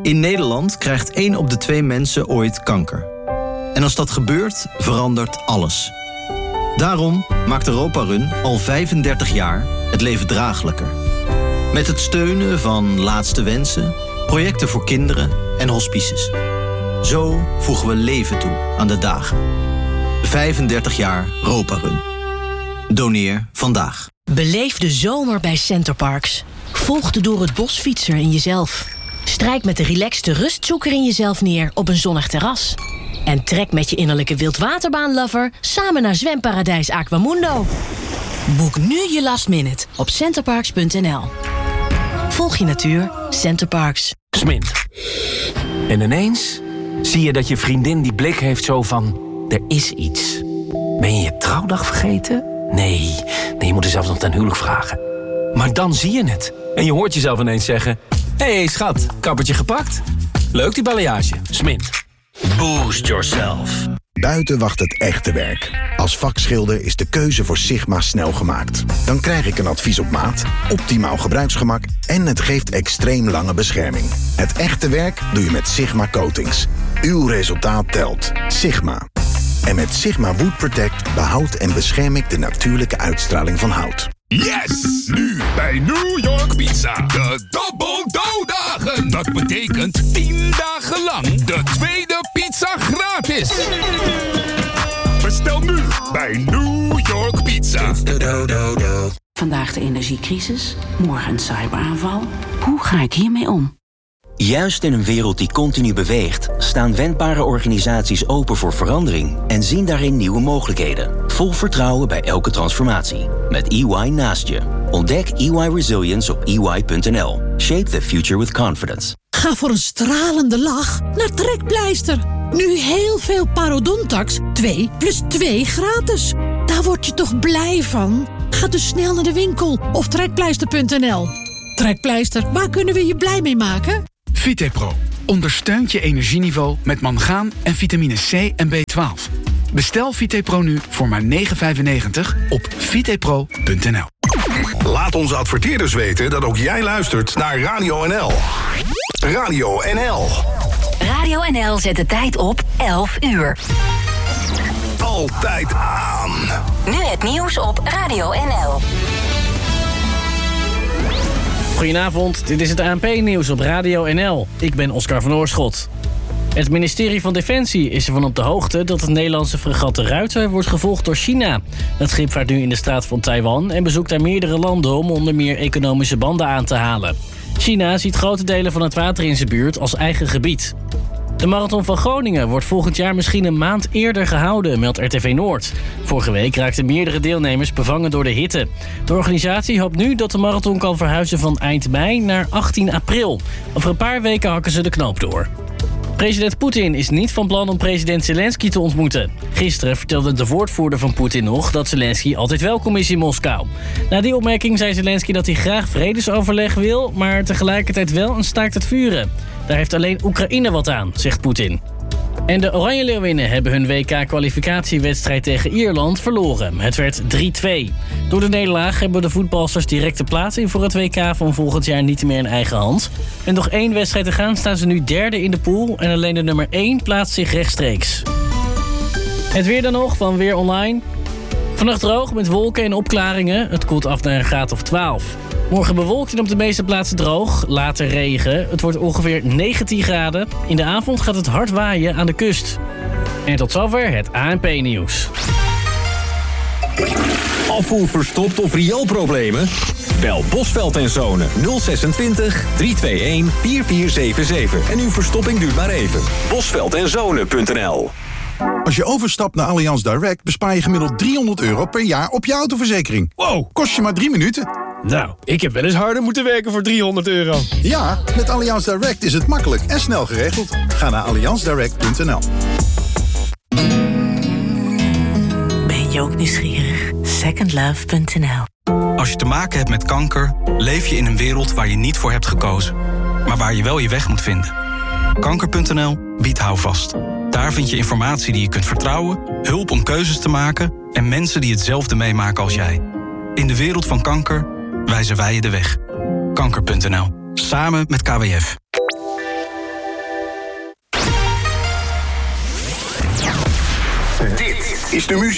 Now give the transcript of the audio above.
In Nederland krijgt 1 op de 2 mensen ooit kanker. En als dat gebeurt, verandert alles. Daarom maakt Europa Run al 35 jaar het leven draaglijker. Met het steunen van Laatste Wensen, projecten voor kinderen en hospices. Zo voegen we leven toe aan de dagen. 35 jaar Europa Run. Doneer vandaag. Beleef de zomer bij Centerparks. Volg de door het bosfietser in jezelf. Strijk met de relaxte rustzoeker in jezelf neer op een zonnig terras. En trek met je innerlijke wildwaterbaanlover samen naar zwemparadijs Aquamundo. Boek nu je last minute op centerparks.nl. Volg je natuur, Centerparks. Smint. En ineens zie je dat je vriendin die blik heeft zo van... er is iets. Ben je je trouwdag vergeten? Nee, je moet er zelfs nog ten huwelijk vragen. Maar dan zie je het. En je hoort jezelf ineens zeggen... Hé, schat, kappertje gepakt? Leuk die balayage. Smint. Boost yourself. Buiten wacht het echte werk. Als vakschilder is de keuze voor Sigma snel gemaakt. Dan krijg ik een advies op maat, optimaal gebruiksgemak... en het geeft extreem lange bescherming. Het echte werk doe je met Sigma Coatings. Uw resultaat telt. Sigma. En met Sigma Wood Protect behoudt en bescherm ik de natuurlijke uitstraling van hout. Yes! Nu bij New York Pizza. De Double Dough-dagen. Dat betekent 10 dagen lang de tweede pizza gratis. Bestel nu bij New York Pizza. Vandaag de energiecrisis, morgen een cyberaanval. Hoe ga ik hiermee om? Juist in een wereld die continu beweegt, staan wendbare organisaties open voor verandering en zien daarin nieuwe mogelijkheden. Vol vertrouwen bij elke transformatie. Met EY naast je. Ontdek EY Resilience op EY.nl. Shape the future with confidence. Ga voor een stralende lach naar Trekpleister. Nu heel veel Parodontax 2 + 2 gratis. Daar word je toch blij van? Ga dus snel naar de winkel of trekpleister.nl. Trekpleister, waar kunnen we je blij mee maken? Vitepro ondersteunt je energieniveau met mangaan en vitamine C en B12. Bestel Vitepro nu voor maar €9,95 op vitepro.nl. Laat onze adverteerders weten dat ook jij luistert naar Radio NL. Radio NL. Radio NL zet de tijd op 11 uur. Altijd aan. Nu het nieuws op Radio NL. Goedenavond, dit is het ANP-nieuws op Radio NL. Ik ben Oscar van Oorschot. Het ministerie van Defensie is ervan op de hoogte dat het Nederlandse fregat de Ruiter wordt gevolgd door China. Het schip vaart nu in de straat van Taiwan en bezoekt daar meerdere landen om onder meer economische banden aan te halen. China ziet grote delen van het water in zijn buurt als eigen gebied. De Marathon van Groningen wordt volgend jaar misschien een maand eerder gehouden, meldt RTV Noord. Vorige week raakten meerdere deelnemers bevangen door de hitte. De organisatie hoopt nu dat de marathon kan verhuizen van eind mei naar 18 april. Over een paar weken hakken ze de knoop door. President Poetin is niet van plan om president Zelensky te ontmoeten. Gisteren vertelde de woordvoerder van Poetin nog dat Zelensky altijd welkom is in Moskou. Na die opmerking zei Zelensky dat hij graag vredesoverleg wil, maar tegelijkertijd wel een staakt het vuren. Daar heeft alleen Oekraïne wat aan, zegt Poetin. En de Oranje Leeuwinnen hebben hun WK-kwalificatiewedstrijd tegen Ierland verloren. Het werd 3-2. Door de nederlaag hebben de voetbalsters directe plaats in voor het WK van volgend jaar niet meer in eigen hand. En nog 1 wedstrijd te gaan staan ze nu derde in de pool en alleen de nummer 1 plaatst zich rechtstreeks. Het weer dan nog van Weer Online. Vannacht droog met wolken en opklaringen. Het koelt af naar een graad of 12. Morgen bewolkt en op de meeste plaatsen droog. Later regen. Het wordt ongeveer 19 graden. In de avond gaat het hard waaien aan de kust. En tot zover het ANP-nieuws. Afvoer verstopt of rioolproblemen? Bel Bosveld en Zonen 026 321 4477. En uw verstopping duurt maar even. Bosveld-en-zonen.nl. Als je overstapt naar Allianz Direct bespaar je gemiddeld €300 per jaar op je autoverzekering. Wow, kost je maar 3 minuten. Nou, ik heb wel eens harder moeten werken voor €300. Ja, met Allianz Direct is het makkelijk en snel geregeld. Ga naar allianzdirect.nl. Ben je ook nieuwsgierig? Secondlove.nl. Als je te maken hebt met kanker, leef je in een wereld waar je niet voor hebt gekozen. Maar waar je wel je weg moet vinden. Kanker.nl biedt houvast. Daar vind je informatie die je kunt vertrouwen, hulp om keuzes te maken en mensen die hetzelfde meemaken als jij. In de wereld van kanker wijzen wij je de weg. Kanker.nl. Samen met KWF. Dit is de muziek